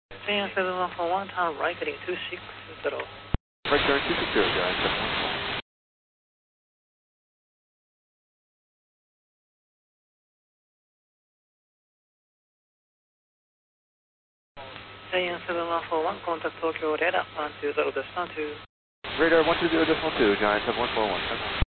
AM 7141, turn right, heading 260. Right turn 260, Giant 714. AM 7141, contact Tokyo Radar 120.2. Radar 120.2, Giant 7141.